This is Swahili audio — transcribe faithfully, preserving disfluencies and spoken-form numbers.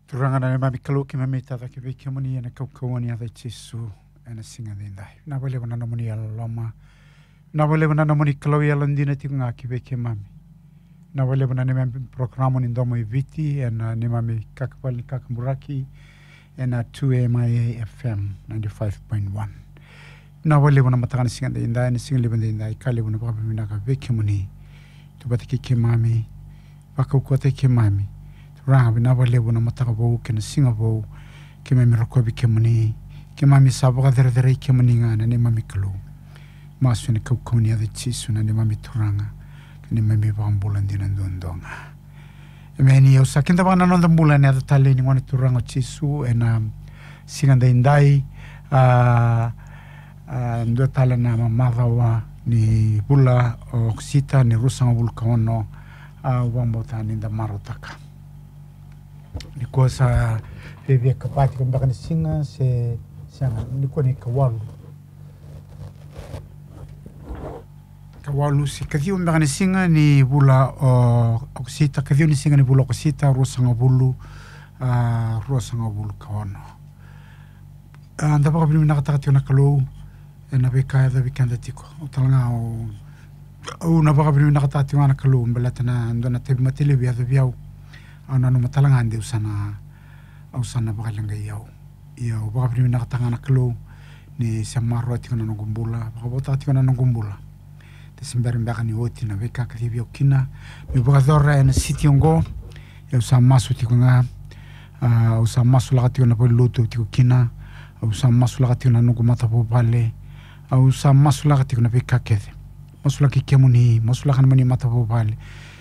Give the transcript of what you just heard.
Turangana na mami kaluki mami tata ki viki muni ena kaukawani adha tisu ena singa dindai. Na wale wana namuni ala loma. Na wale wana namuni kalawi ala ndina tiku ngā ki viki mami. Na wale wana ni mami programu ni ndomo i viti ena ni mami kakapali kakamburaki ena two M I A F M ninety-five point one. Na wale wana matakana singa dindai ni singa liba dindai kali wana baka minaka viki muni. Tubati ki mami. Waka ukote ki mami. Ranga bina wale wana mataka bau kena singa bau ke mami rakobi ke muni ke mami sabaga dere dere ke muni ngana ni mami kalu masu ni kau kau ni adha tisu na ni mami turanga ke ni mami wambula ndina ndondonga e meni au sa kinta wana nonda mbula ni adha tali ni wana turanga tisu e na singa nda indai ndo tala na mamadhawa ni bula o ksita ni rusanga bulka ono wambota ni nda marotaka ni kuasa bebe kapati kung baka singa se sianga ni ko ni kawalu kawalu si kadhiyo baka ni singa ni bula o oksita kadhiyo ni singa ni bula oksita rosanga bulu uh, rosanga bulu kaono anda baka bini nakatakati na kalau na beka da bikanda tiko utalanga o o na baka bini nakatakati na kalau mbalatana ndona tebi matili biya biya ana no matalanga ande usana usana bakalanga yao yao baka primi nakatanga na klo ni samaro atikana no gumbula baka bota atikana no gumbula te simbari mbaka ni oti na beka kadhibi okina mi baka dhora na siti ongo ya usamasu tikunga uh, usamasu lakatikana po luto tikukina usamasu lakatikana no gumata po pale usamasu lakatikana beka kede masula kikemuni masula kanmani mata po pale